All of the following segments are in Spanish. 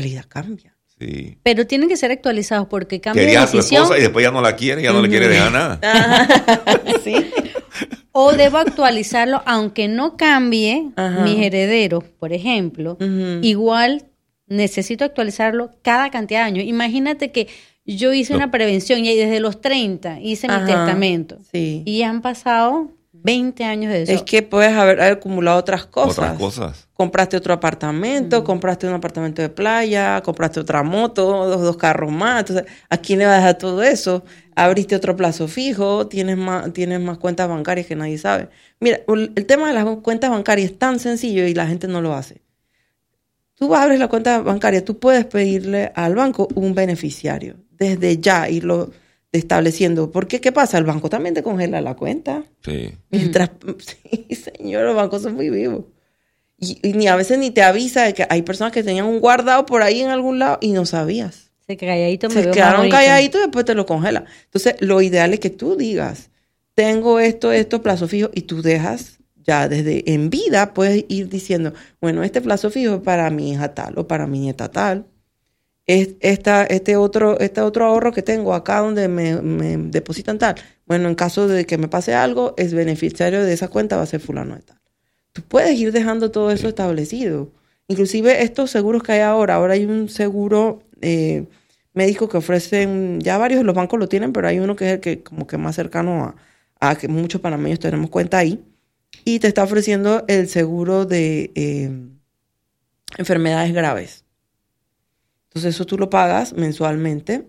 realidad cambia. Sí. Pero tienen que ser actualizados porque cambia de Querías a tu decisión. esposa y después ya no la quiere, ya no le quiere dejar nada. Sí. O debo actualizarlo, aunque no cambie Ajá. mis herederos, por ejemplo, igual necesito actualizarlo cada cantidad de años. Imagínate que yo hice una prevención y desde los 30 hice mi Ajá. testamento. Sí. Y han pasado 20 años de eso. Es que puedes haber acumulado otras cosas. Otras cosas. Compraste otro apartamento, compraste un apartamento de playa, compraste otra moto, dos carros más. Entonces, ¿a quién le vas a dejar todo eso? Abriste otro plazo fijo, tienes más cuentas bancarias que nadie sabe. Mira, el tema de las cuentas bancarias es tan sencillo y la gente no lo hace. Tú abres la cuenta bancaria, tú puedes pedirle al banco un beneficiario desde ya, irlo estableciendo. Porque, ¿qué pasa? El banco también te congela la cuenta. Sí. Mientras, sí, señor, los bancos son muy vivos. Y ni a veces ni te avisa de que hay personas que tenían un guardado por ahí en algún lado y no sabías. Se calladito me Se veo más quedaron bonito. calladitos y después te lo congela. Entonces, lo ideal es que tú digas, tengo esto, plazo fijo, y tú dejas ya desde en vida, puedes ir diciendo, bueno, este plazo fijo es para mi hija tal o para mi nieta tal. Este otro ahorro que tengo acá donde me depositan tal. Bueno, en caso de que me pase algo, el beneficiario de esa cuenta va a ser fulano de tal. Tú puedes ir dejando todo eso establecido. Inclusive estos seguros que hay ahora hay un seguro médico que ofrecen, ya varios de los bancos lo tienen, pero hay uno que es el que como que más cercano a que muchos panameños tenemos cuenta ahí, y te está ofreciendo el seguro de enfermedades graves. Entonces eso tú lo pagas mensualmente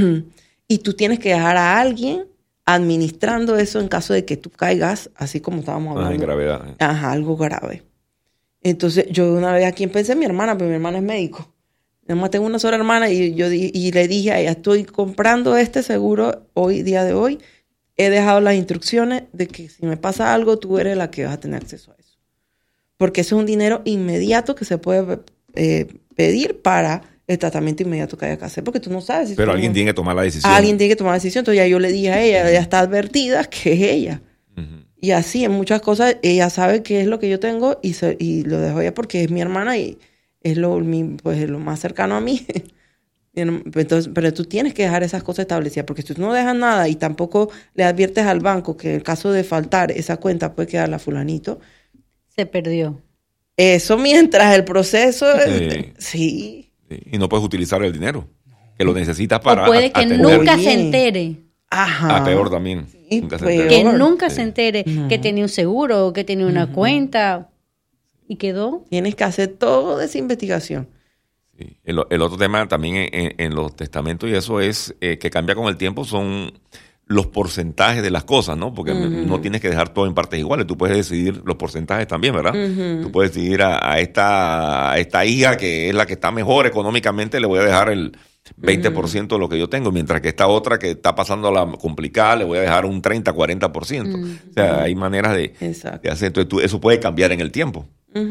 y tú tienes que dejar a alguien administrando eso en caso de que tú caigas, así como estábamos hablando. En gravedad. Ajá, algo grave. Entonces yo una vez aquí pensé en mi hermana, pero mi hermana es médico. Además tengo una sola hermana y le dije a ella, estoy comprando este seguro día de hoy. He dejado las instrucciones de que si me pasa algo, tú eres la que vas a tener acceso a eso. Porque eso es un dinero inmediato que se puede pedir para el tratamiento inmediato que haya que hacer, porque tú no sabes. Pero alguien tiene que tomar la decisión. Alguien tiene que tomar la decisión. Entonces ya yo le dije a ella, ella está advertida que es ella. Uh-huh. Y así en muchas cosas, ella sabe qué es lo que yo tengo y lo dejo a ella porque es mi hermana y es lo más cercano a mí. Entonces, pero tú tienes que dejar esas cosas establecidas, porque si tú no dejas nada y tampoco le adviertes al banco que en caso de faltar esa cuenta puede quedar la fulanito. Se perdió. Eso mientras el proceso... Sí. Sí. Y no puedes utilizar el dinero, que lo necesitas para... O puede que nunca se entere. Ajá. Peor también. Sí, nunca peor. Que nunca se entere que tenía un seguro, que tenía una cuenta y quedó. Tienes que hacer toda esa investigación. Sí. El otro tema también en los testamentos y eso es que cambia con el tiempo son los porcentajes de las cosas, ¿no? Porque no tienes que dejar todo en partes iguales. Tú puedes decidir los porcentajes también, ¿verdad? Tú puedes decidir a esta hija que es la que está mejor económicamente, le voy a dejar el 20% de lo que yo tengo, mientras que esta otra que está pasando la complicada le voy a dejar un 30-40%. O sea, hay maneras de hacer. Entonces, eso puede cambiar en el tiempo.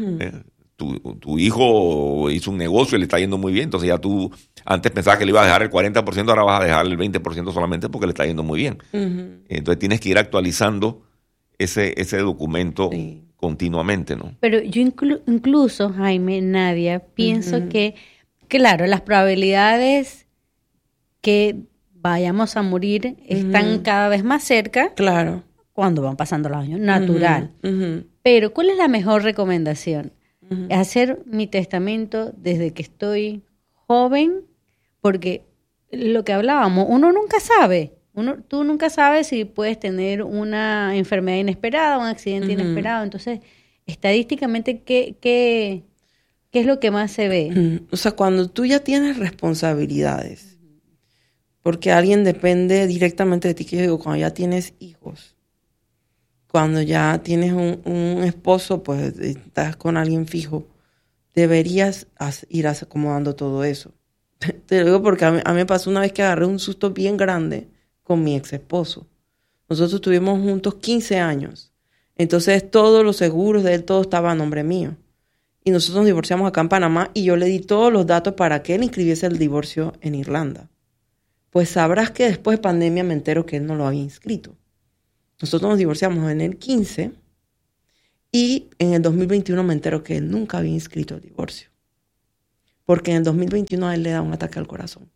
Tu hijo hizo un negocio y le está yendo muy bien, entonces ya tú antes pensabas que le ibas a dejar el 40%, ahora vas a dejar el 20% solamente porque le está yendo muy bien. Entonces tienes que ir actualizando ese documento continuamente, ¿no? Pero yo incluso, Jaime, Nadia, pienso que, claro, las probabilidades que vayamos a morir están cada vez más cerca. Claro. Cuando van pasando los años, natural. Pero, ¿cuál es la mejor recomendación? Hacer mi testamento desde que estoy joven, porque lo que hablábamos, uno nunca sabe. Tú nunca sabes si puedes tener una enfermedad inesperada, un accidente inesperado. Entonces, estadísticamente, ¿qué es lo que más se ve? O sea, cuando tú ya tienes responsabilidades, porque alguien depende directamente de ti, que yo digo, cuando ya tienes hijos, cuando ya tienes un esposo, pues estás con alguien fijo, deberías ir acomodando todo eso. Te lo digo porque a mí me pasó una vez que agarré un susto bien grande con mi ex esposo. Nosotros estuvimos juntos 15 años. Entonces todos los seguros de él, todo estaba a nombre mío. Y nosotros nos divorciamos acá en Panamá y yo le di todos los datos para que él inscribiese el divorcio en Irlanda. Pues sabrás que después de pandemia me entero que él no lo había inscrito. Nosotros nos divorciamos en el 15 y en el 2021 me entero que él nunca había inscrito el divorcio. porque en el 2021 a él le da un ataque al corazón.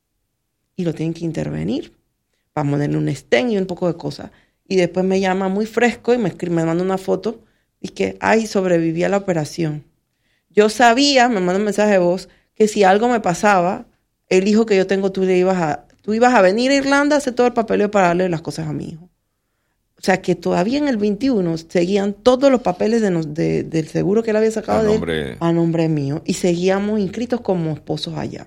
Y lo tienen que intervenir para ponerle un stent y un poco de cosas. Y después me llama muy fresco y me manda una foto y que, ay, sobreviví a la operación. Yo sabía, me manda un mensaje de voz, que si algo me pasaba, el hijo que yo tengo, tú ibas a venir a Irlanda a hacer todo el papeleo para darle las cosas a mi hijo. O sea, que todavía en el 21 seguían todos los papeles del seguro que él había sacado de él a nombre mío. Y seguíamos inscritos como esposos allá.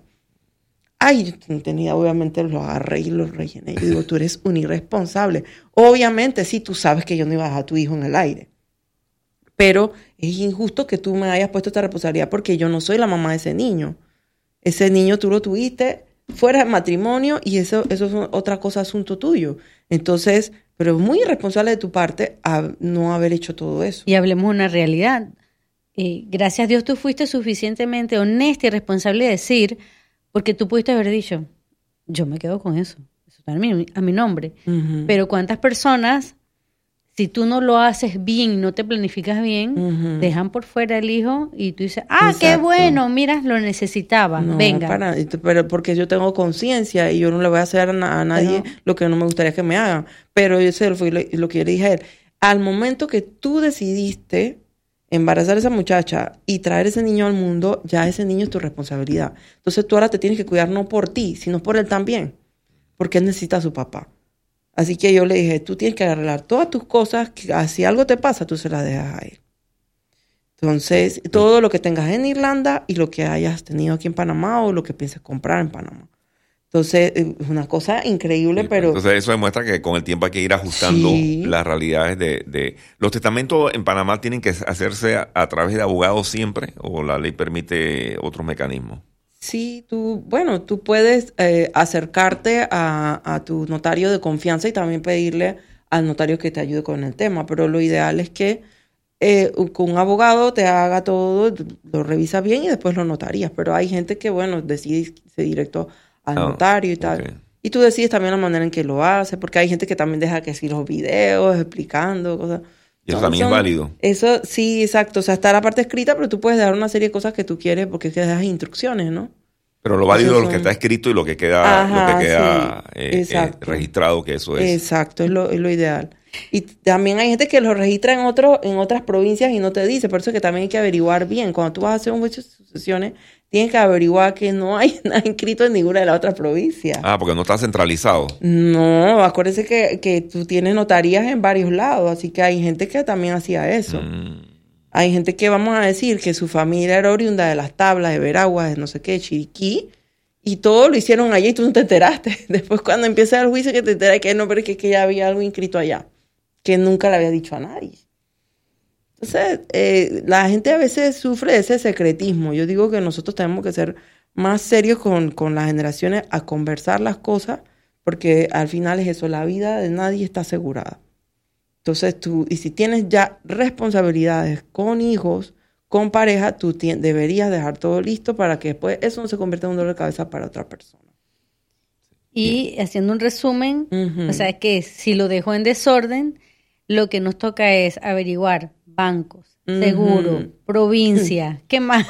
Ay, yo tenía, obviamente, los agarré y los rellené. Yo digo, tú eres un irresponsable. Obviamente, sí, tú sabes que yo no iba a dejar a tu hijo en el aire. Pero es injusto que tú me hayas puesto esta responsabilidad porque yo no soy la mamá de ese niño. Ese niño tú lo tuviste fuera de matrimonio y eso es otra cosa, asunto tuyo. Entonces, pero es muy irresponsable de tu parte no haber hecho todo eso. Y hablemos de una realidad. Gracias a Dios tú fuiste suficientemente honesta y responsable de decir, porque tú pudiste haber dicho, yo me quedo con eso está a mi nombre. Uh-huh. Pero ¿cuántas personas, si tú no lo haces bien, no te planificas bien, uh-huh, dejan por fuera el hijo y tú dices, exacto, qué bueno, mira, lo necesitaba, no, venga. Pero porque yo tengo conciencia y yo no le voy a hacer a nadie lo que no me gustaría que me hagan. Pero eso fue lo que yo le dije a él. Al momento que tú decidiste embarazar a esa muchacha y traer ese niño al mundo, ya ese niño es tu responsabilidad. Entonces tú ahora te tienes que cuidar no por ti, sino por él también. Porque él necesita a su papá. Así que yo le dije, tú tienes que arreglar todas tus cosas, que si algo te pasa, tú se las dejas a él. Entonces, todo lo que tengas en Irlanda y lo que hayas tenido aquí en Panamá o lo que pienses comprar en Panamá. Entonces, es una cosa increíble, sí, pero... Entonces, eso demuestra que con el tiempo hay que ir ajustando las realidades de... ¿Los testamentos en Panamá tienen que hacerse a través de abogados siempre o la ley permite otros mecanismos? Sí, tú puedes acercarte a tu notario de confianza y también pedirle al notario que te ayude con el tema, pero lo ideal es que con un abogado te haga todo, lo revisa bien y después lo notarías, pero hay gente que, decide irse directo al notario y tal. Okay. Y tú decides también la manera en que lo hace, porque hay gente que también deja que sí los videos explicando cosas. Y eso también es válido. Eso sí, exacto. O sea, está la parte escrita, pero tú puedes dejar una serie de cosas que tú quieres porque es que dejas instrucciones, ¿no? Pero lo válido es lo que está escrito y lo que queda, registrado, que eso es. Exacto, es lo ideal. Y también hay gente que lo registra en otras provincias y no te dice. Por eso es que también hay que averiguar bien. Cuando tú vas a hacer un juicio de sucesiones, tienes que averiguar que no hay nada inscrito en ninguna de las otras provincias. Porque no está centralizado. No, acuérdese que tú tienes notarías en varios lados. Así que hay gente que también hacía eso. Hay gente que, vamos a decir, que su familia era oriunda de Las Tablas, de Veraguas, de no sé qué, Chiriquí, y todo lo hicieron allá y tú no te enteraste. Después cuando empieza el juicio que te enteras que no, pero es que ya había algo inscrito allá, que nunca le había dicho a nadie. Entonces, la gente a veces sufre de ese secretismo. Yo digo que nosotros tenemos que ser más serios con las generaciones a conversar las cosas, porque al final es eso, la vida de nadie está asegurada. Entonces y si tienes ya responsabilidades con hijos, con pareja, tú deberías dejar todo listo para que después eso no se convierta en un dolor de cabeza para otra persona. Y haciendo un resumen, o sea que si lo dejó en desorden, lo que nos toca es averiguar bancos, seguro, provincia, ¿qué más?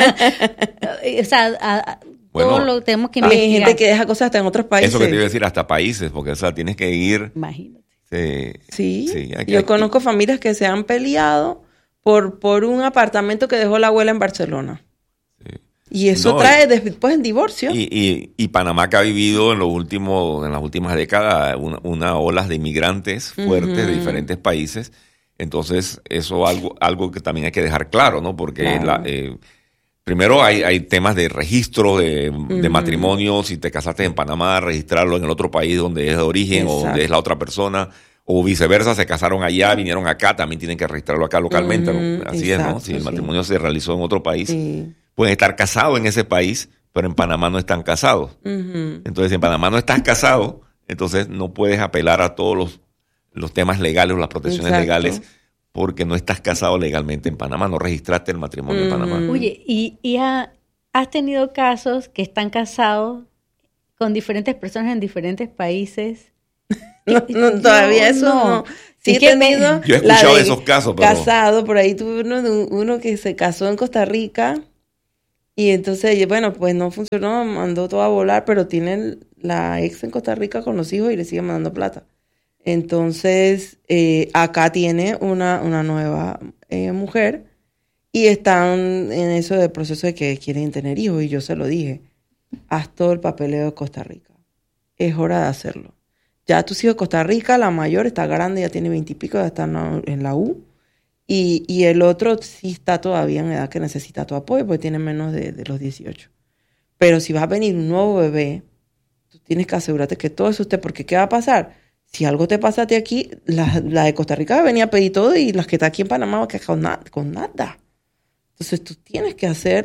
O sea, todo lo tenemos que investigar. Hay gente que deja cosas hasta en otros países. Eso que te iba a decir, hasta países, porque tienes que ir... Imagínate. Sí, yo conozco familias que se han peleado por un apartamento que dejó la abuela en Barcelona. Sí. Y eso trae después el divorcio. Y Panamá, que ha vivido en las últimas décadas una ola de inmigrantes fuertes de diferentes países. Entonces, eso es algo que también hay que dejar claro, ¿no? Porque primero hay temas de registro de matrimonio. Si te casaste en Panamá, registrarlo en el otro país donde es de origen. Exacto. O donde es la otra persona. O viceversa, se casaron allá, vinieron acá, también tienen que registrarlo acá localmente. ¿No? Así exacto, es, ¿no? Si el matrimonio se realizó en otro país, pueden estar casados en ese país, pero en Panamá no están casados. Entonces, si en Panamá no estás casado, entonces no puedes apelar a todos los temas legales o las protecciones legales porque no estás casado legalmente en Panamá, no registraste el matrimonio en Panamá. Oye, ¿y has tenido casos que están casados con diferentes personas en diferentes países? No, todavía eso no. Sí he tenido. Yo he escuchado de esos casos, pero... Casado, por ahí tuve uno que se casó en Costa Rica Y entonces, bueno, pues no funcionó, mandó todo a volar, pero tiene la ex en Costa Rica con los hijos y le sigue mandando plata. Entonces, acá tiene una nueva mujer y están en eso del proceso de que quieren tener hijos. Y yo se lo dije, haz todo el papeleo de Costa Rica. Es hora de hacerlo. Ya tus hijos de Costa Rica, la mayor está grande, ya tiene 20 y pico, ya está en la U. Y el otro sí está todavía en edad que necesita tu apoyo porque tiene menos de los 18. Pero si va a venir un nuevo bebé, tú tienes que asegurarte que todo eso esté, porque ¿qué va a pasar? Si algo te pasa a ti aquí, la de Costa Rica venía a pedir todo y las que están aquí en Panamá va a quedar con nada. Entonces tú tienes que hacer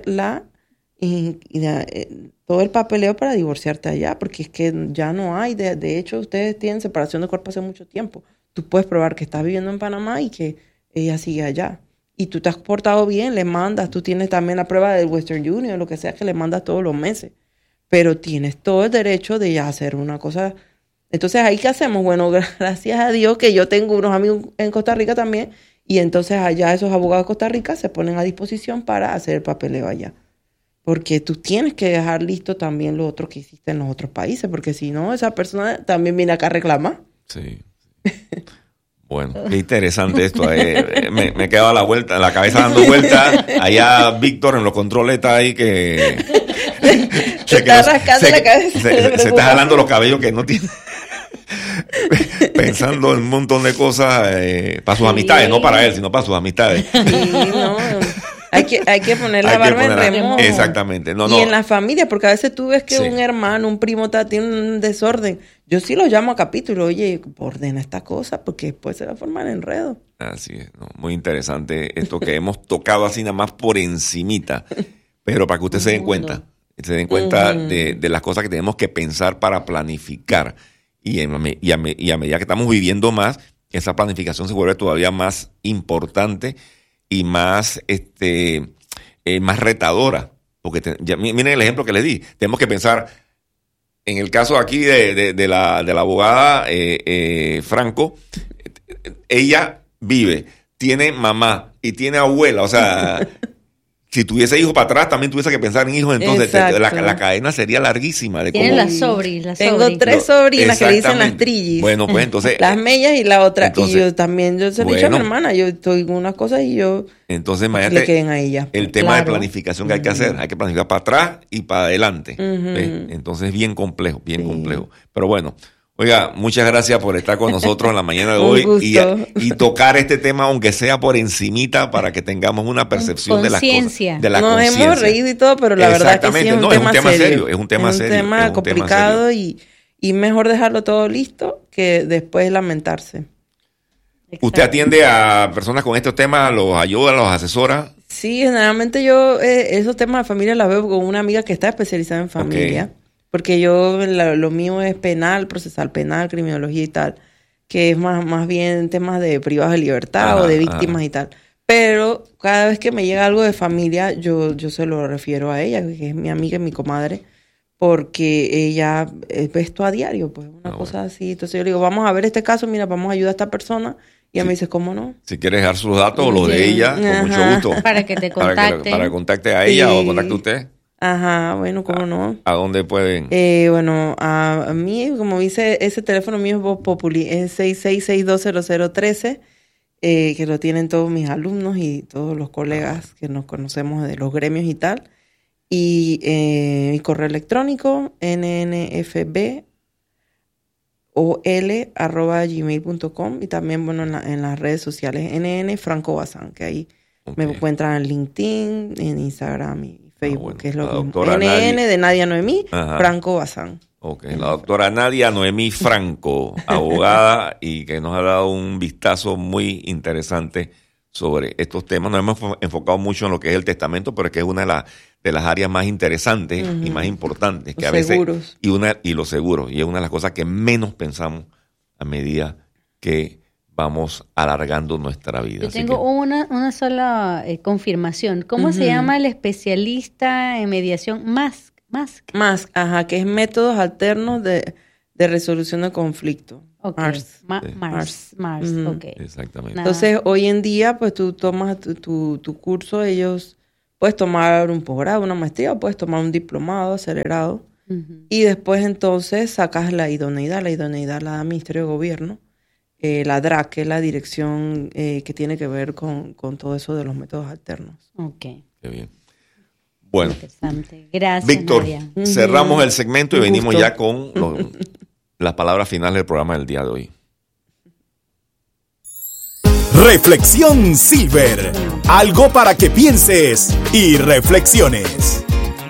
todo el papeleo para divorciarte allá, porque es que ya no hay. De hecho, ustedes tienen separación de cuerpo hace mucho tiempo. Tú puedes probar que estás viviendo en Panamá y que ella sigue allá. Y tú te has portado bien, le mandas. Tú tienes también la prueba del Western Union, lo que sea, que le mandas todos los meses. Pero tienes todo el derecho de ya hacer una cosa. Entonces, ¿ahí qué hacemos? Bueno, gracias a Dios que yo tengo unos amigos en Costa Rica también. Y entonces allá esos abogados de Costa Rica se ponen a disposición para hacer el papeleo allá. Porque tú tienes que dejar listo también lo otro que hiciste en los otros países. Porque si no, esa persona también viene acá a reclamar. Sí. Bueno, qué interesante esto. Me he quedado a la cabeza dando vueltas. Allá Víctor en los controles está ahí que... se está rascando la cabeza. Se está jalando los cabellos que no tiene. Pensando en un montón de cosas para sus amistades, no para él, sino para sus amistades. Sí, no. Hay que poner la barba en remojo. Exactamente. Y en la familia, porque a veces tú ves que un hermano, un primo tiene un desorden. Yo sí lo llamo a capítulo, oye, ordena esta cosa, porque después se va a formar enredo. Así es, ¿no? Muy interesante esto que hemos tocado así nada más por encimita, pero para que ustedes se den cuenta de las cosas que tenemos que pensar para planificar. Y a medida que estamos viviendo más, esa planificación se vuelve todavía más importante y más retadora. Porque miren el ejemplo que les di. Tenemos que pensar, en el caso aquí de la abogada Franco, ella vive, tiene mamá y tiene abuela. O sea, si tuviese hijos para atrás, también tuviese que pensar en hijos. Entonces la cadena sería larguísima. Tienen las sobrinas. Tengo 3 sobrinas que le dicen las trillis. Bueno, pues entonces... las mellas y la otra. Entonces, y yo también, yo se lo he dicho a mi hermana. Yo estoy con unas cosas y yo... Entonces, imagínate, le queden a ella. El tema de planificación que hay que hacer. Hay que planificar para atrás y para adelante. Entonces, bien complejo. Pero bueno... Oiga, muchas gracias por estar con nosotros en la mañana de hoy y tocar este tema, aunque sea por encimita, para que tengamos una percepción de las cosas. De la Nos hemos reído y todo, pero la verdad que sí es un tema serio. Es un tema serio. Es un tema complicado y mejor dejarlo todo listo que después lamentarse. Exacto. ¿Usted atiende a personas con estos temas, los ayuda, los asesora? Sí, generalmente yo esos temas de familia los veo con una amiga que está especializada en familia. Okay. Porque yo, lo mío es penal, procesal penal, criminología y tal, que es más bien temas de privados de libertad o de víctimas y tal. Pero cada vez que me llega algo de familia, yo se lo refiero a ella, que es mi amiga y mi comadre, porque ella ve esto a diario, pues una cosa así. Entonces yo le digo, vamos a ver este caso, mira, vamos a ayudar a esta persona. Y ella me dice, ¿cómo no? Si quieres dejar sus datos o los de ella, con mucho gusto. Para que te contacte. Para que contacte a ella o contacte a usted. Ajá, bueno, ¿cómo no? ¿A dónde pueden? Bueno, a mí, como dice, ese teléfono mío es Voz Populi, es 66620013, que lo tienen todos mis alumnos y todos los colegas que nos conocemos de los gremios y tal. Y mi correo electrónico, nnfbol@gmail.com, y también, bueno, en las redes sociales, Franco Bazán, que ahí me encuentran en LinkedIn, en Instagram y Facebook, que es lo mismo. NN de Nadia Noemí, Franco Bazán. Ok, la doctora Nadia Noemí Franco, abogada, y que nos ha dado un vistazo muy interesante sobre estos temas. Nos hemos enfocado mucho en lo que es el testamento, pero es que es una de las áreas más interesantes y más importantes. Que a veces, seguros. Y los seguros. Y es una de las cosas que menos pensamos a medida que vamos alargando nuestra vida. Yo tengo una sola confirmación. ¿Cómo se llama el especialista en mediación? Mask, que es métodos alternos de resolución de conflicto. Okay. Mars, ok. Exactamente. Entonces, hoy en día, pues tú tomas tu curso, ellos puedes tomar un posgrado, una maestría, o puedes tomar un diplomado acelerado. Y después entonces sacas la idoneidad. La idoneidad la da el Ministerio de Gobierno. La DRAC, que es la dirección que tiene que ver con todo eso de los métodos alternos. Ok. Qué bien. Bueno. Interesante. Gracias, Víctor, Nadia. cerramos el segmento y Un venimos gusto. ya con las palabras finales del programa del día de hoy. Reflexión Silver. Algo para que pienses y reflexiones.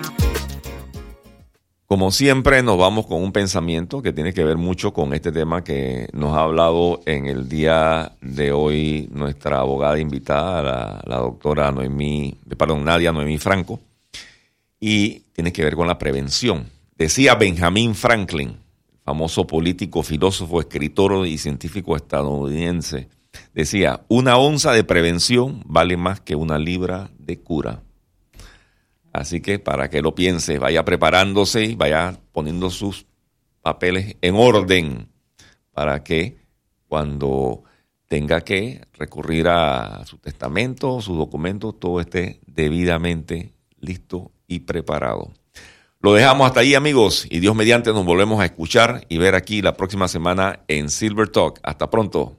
Como siempre, nos vamos con un pensamiento que tiene que ver mucho con este tema que nos ha hablado en el día de hoy nuestra abogada invitada, la doctora Nadia Noemí Franco, y tiene que ver con la prevención. Decía Benjamin Franklin, famoso político, filósofo, escritor y científico estadounidense, decía, 1 onza de prevención vale más que 1 libra de cura. Así que para que lo piense, vaya preparándose y vaya poniendo sus papeles en orden para que cuando tenga que recurrir a su testamento, sus documentos, todo esté debidamente listo y preparado. Lo dejamos hasta ahí, amigos, y Dios mediante nos volvemos a escuchar y ver aquí la próxima semana en Silver Talk. Hasta pronto.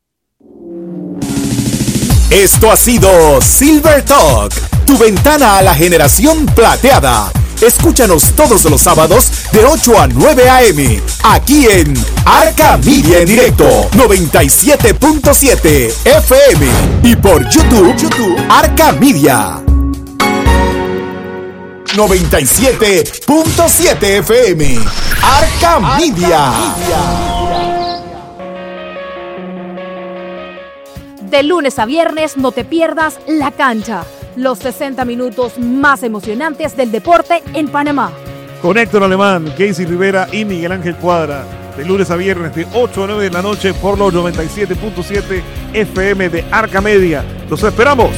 Esto ha sido Silver Talk, tu ventana a la generación plateada. Escúchanos todos los sábados de 8 a 9 a.m. aquí en Arca Media en directo 97.7 FM y por YouTube Arca Media 97.7 FM Arca Media. De lunes a viernes no te pierdas La Cancha, los 60 minutos más emocionantes del deporte en Panamá. Con Héctor Alemán, Casey Rivera y Miguel Ángel Cuadra. De lunes a viernes de 8 a 9 de la noche por los 97.7 FM de Arca Media. ¡Los esperamos!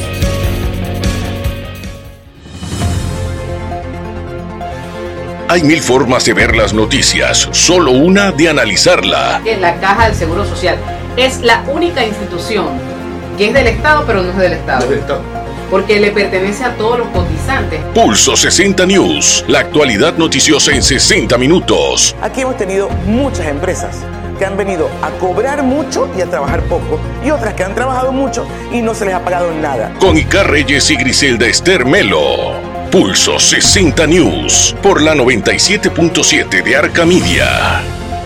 Hay 1000 formas de ver las noticias, solo una de analizarla. En la Caja del Seguro Social es la única institución que es del Estado, pero no es del Estado. Porque le pertenece a todos los cotizantes. Pulso 60 News, la actualidad noticiosa en 60 minutos. Aquí hemos tenido muchas empresas que han venido a cobrar mucho y a trabajar poco, y otras que han trabajado mucho y no se les ha pagado nada. Con Icar Reyes y Griselda Esther Melo. Pulso 60 News, por la 97.7 de Arca Media.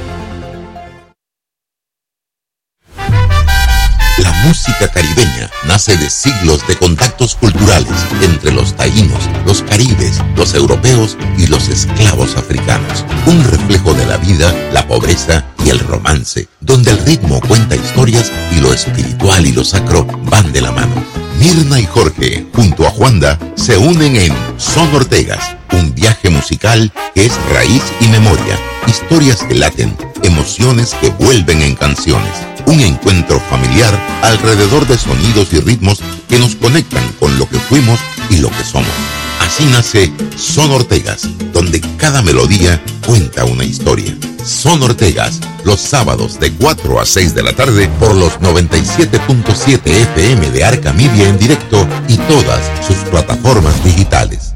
La música caribeña nace de siglos de contactos culturales entre los taínos, los caribes, los europeos y los esclavos africanos. Un reflejo de la vida, la pobreza y el romance, donde el ritmo cuenta historias y lo espiritual y lo sacro van de la mano. Mirna y Jorge, junto a Juanda, se unen en Son Ortegas, un viaje musical que es raíz y memoria, historias que laten, emociones que vuelven en canciones. Un encuentro familiar alrededor de sonidos y ritmos que nos conectan con lo que fuimos y lo que somos. Así nace Son Ortegas, donde cada melodía cuenta una historia. Son Ortegas, los sábados de 4 a 6 de la tarde por los 97.7 FM de Arca Media en directo y todas sus plataformas digitales.